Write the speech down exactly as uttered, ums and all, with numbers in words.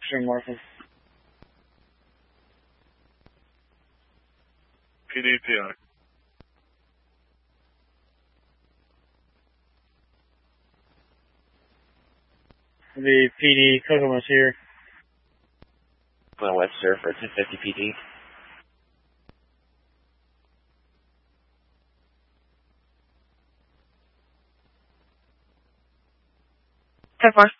Western Morphin. P D P I. The P D, Kokomo's here. Glen Webster for ten fifty P D. ten four.